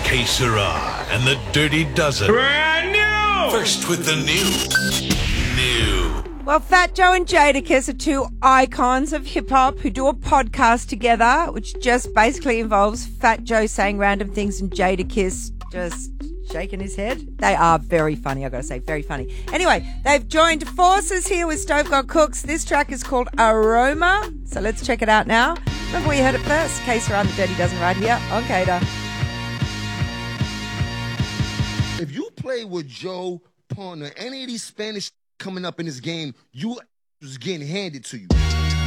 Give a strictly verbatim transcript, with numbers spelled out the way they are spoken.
Que Sera and the Dirty Dozen. Brand new! First with the new. New. Well, Fat Joe and Jadakiss are two icons of hip-hop who do a podcast together, which just basically involves Fat Joe saying random things and Jadakiss just shaking his head. They are very funny, I've got to say, very funny. Anyway, they've joined forces here with Stove God Cooks. This track is called Aroma, so let's check it out now. Remember where you heard it first? Que Sera and the Dirty Dozen right here on Cater. If you play with Joe, Pun, or any of these Spanish coming up in this game, you was getting handed to you.